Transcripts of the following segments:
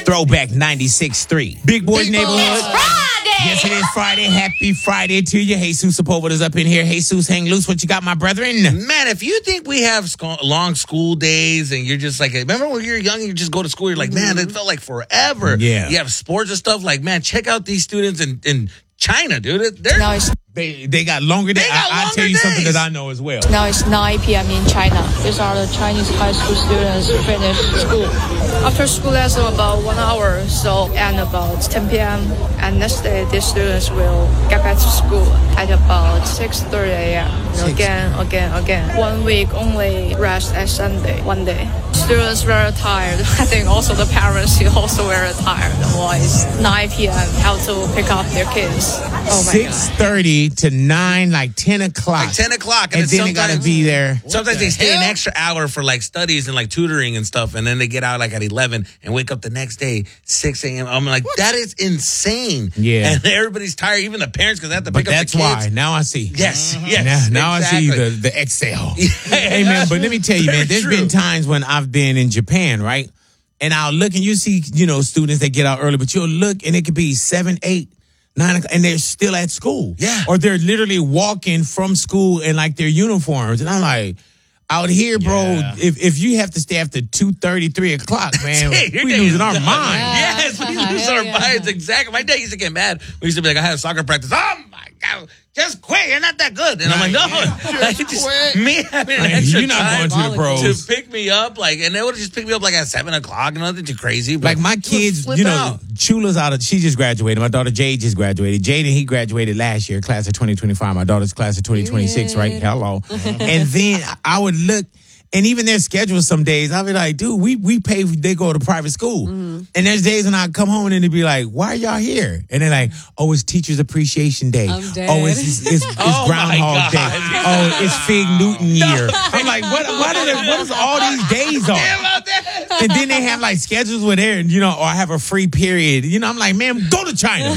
Throwback 96.3. Big Boys Neighborhood. Yes, it is Friday. Happy Friday to you. Jesus Sepulveda's up in here. Jesus, hang loose. What you got, my brethren? Man, if you think we have long school days and you're just like, remember when you were young and you just go to school, you're like, man, it felt like forever. Yeah. You have sports and stuff. Like, man, check out these students in China, dude. They got longer days. I'll tell you something that I know as well. Now it's 9 p.m. in China. These are the Chinese high school students who finish school. After school lesson about 1 hour, and about 10 p.m. And next day, these students will get back to school at about 6:30 a.m. Again. 1 week only rest at Sunday, 1 day. Students very tired. I think also the parents is also very tired. Well, it's 9 p.m. Have to pick up their kids. Oh my 6:30 to 9, like 10 o'clock. Like 10 o'clock. And then they got to be there. Sometimes they stay an extra hour for like studies and like tutoring and stuff. And then they get out like at 11 and wake up the next day, 6 a.m. I'm like, that is insane. Yeah. And everybody's tired, even the parents, because they have to pick up the kids. But that's why. Now I see. Yes. Now exactly. I see the Excel. Hey, man, but let me tell you, man, there's been times when I've been in Japan, right? And I'll look and you see, students that get out early, but you'll look and it could be 7, 8, 9 o'clock, and they're still at school. Yeah. Or they're literally walking from school in like their uniforms. And I'm like, out here, bro, if you have to stay after 2:30, 3 o'clock, man, we losing our mind. Yes, we lose our minds. Exactly. My dad used to get mad. We used to be like, I had soccer practice. Oh, my God. Just quit. You're not that good. And I'm like, no. Just me having an extra you're not time going to the pros. to pick me up. And they would just pick me up at 7 o'clock. Nothing too crazy. Like my kids, Chula's she just graduated. My daughter Jade just graduated. Jaden, he graduated last year, class of 2025. My daughter's class of 2026, right? Hello. And then I would look, and even their schedule some days, I'll be like, dude, we pay, they go to private school. And there's days when I come home and they'd be like, why are y'all here? And they're like, oh, it's Teachers Appreciation Day. I'm dead. Oh, it's Groundhog Day. Oh, it's Fig Newton year. I'm like, what is all these days on? And then they have like schedules where they're, or I have a free period. I'm like, man, go to China.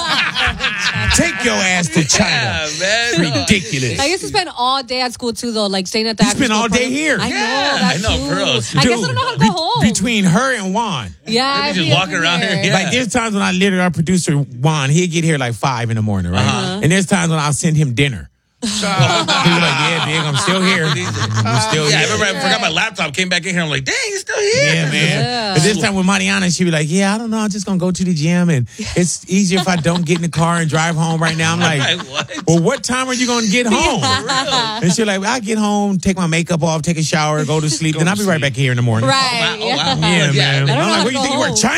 Take your ass to China. Yeah, man. It's ridiculous. I used to spend all day at school too, though, like staying at the after spend school all day program. here. I know, that too. girls. I guess I don't know how to go home. Between her and Juan. Yeah, They I'd just be walking up around there. here. Like there's times when I literally, our producer Juan, he'd get here like 5 in the morning, right? And there's times when I'll send him dinner. He's like, yeah, big, I'm still here. I'm still here. I remember I forgot my laptop, came back in here. I'm like, dang, he's still here. Yeah, man. But this time with Mariana, she'd be like, yeah, I don't know. I'm just going to go to the gym. And it's easier if I don't get in the car and drive home right now. I'm like, well, what time are you going to get home? And she's like, I'll get home, take my makeup off, take a shower, go to sleep. Then I'll be right back here in the morning. Right. Oh, wow. Yeah, man. I'm like, how what to do you think go you work, home.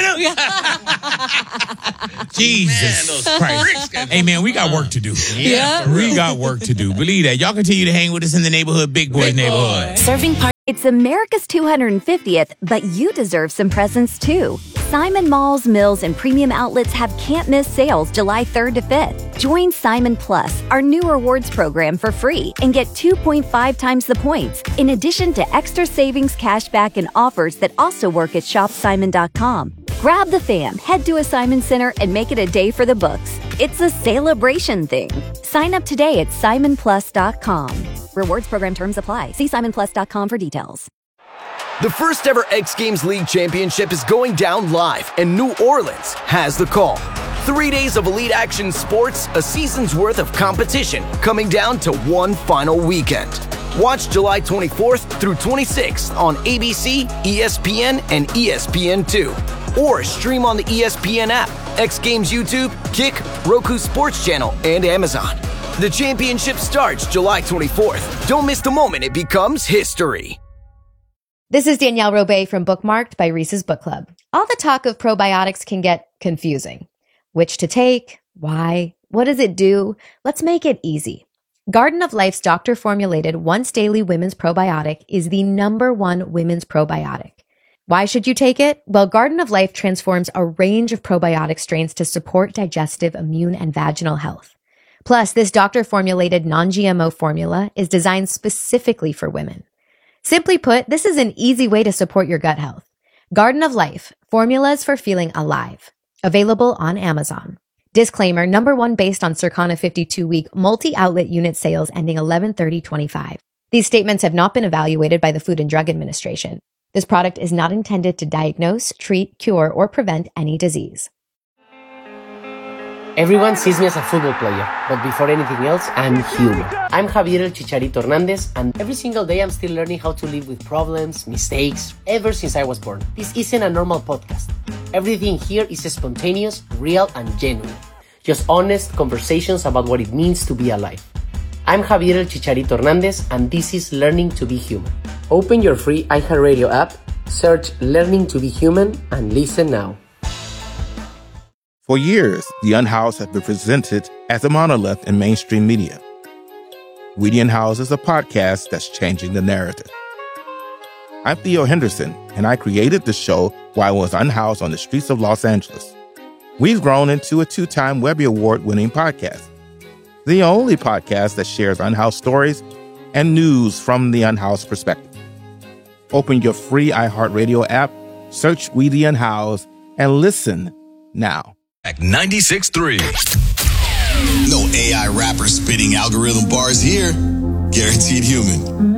China? Jesus Christ. Hey, man, we got work to do. Yeah. We got work to do. Believe that. Y'all continue to hang with us in the neighborhood, Big Boys Neighborhood. It's America's 250th, but you deserve some presents too. Simon Malls, Mills, and Premium Outlets have can't-miss sales July 3rd to 5th. Join Simon Plus, our new rewards program, for free and get 2.5 times the points, in addition to extra savings, cashback, and offers that also work at shopsimon.com. Grab the fam, head to a Simon Center, and make it a day for the books. It's a celebration thing. Sign up today at simonplus.com. Rewards program terms apply. See simonplus.com for details. The first ever X Games League Championship is going down live, and New Orleans has the call. 3 days of elite action sports, a season's worth of competition, coming down to one final weekend. Watch July 24th through 26th on ABC, ESPN, and ESPN2. Or stream on the ESPN app, X Games YouTube, Kick, Roku Sports Channel, and Amazon. The championship starts July 24th. Don't miss the moment it becomes history. This is Danielle Robay from Bookmarked by Reese's Book Club. All the talk of probiotics can get confusing. Which to take? Why? What does it do? Let's make it easy. Garden of Life's doctor-formulated once-daily women's probiotic is the #1 women's probiotic. Why should you take it? Well, Garden of Life transforms a range of probiotic strains to support digestive, immune, and vaginal health. Plus, this doctor-formulated non-GMO formula is designed specifically for women. Simply put, this is an easy way to support your gut health. Garden of Life, formulas for feeling alive. Available on Amazon. Disclaimer, #1 based on Circana 52-week multi-outlet unit sales ending 11/30/25. These statements have not been evaluated by the Food and Drug Administration. This product is not intended to diagnose, treat, cure, or prevent any disease. Everyone sees me as a football player, but before anything else, I'm human. I'm Javier El Chicharito Hernandez, and every single day I'm still learning how to live with problems, mistakes, ever since I was born. This isn't a normal podcast. Everything here is spontaneous, real, and genuine. Just honest conversations about what it means to be alive. I'm Javier El Chicharito Hernandez, and this is Learning to Be Human. Open your free iHeartRadio app, search Learning to Be Human, and listen now. For years, The Unhoused have been presented as a monolith in mainstream media. We the Unhoused is a podcast that's changing the narrative. I'm Theo Henderson, and I created the show while I was unhoused on the streets of Los Angeles. We've grown into a 2-time Webby Award-winning podcast, the only podcast that shares unhoused stories and news from the unhoused perspective. Open your free iHeartRadio app, search We the Unhoused, and listen now. 96.3. No AI rapper spitting algorithm bars here. Guaranteed Human.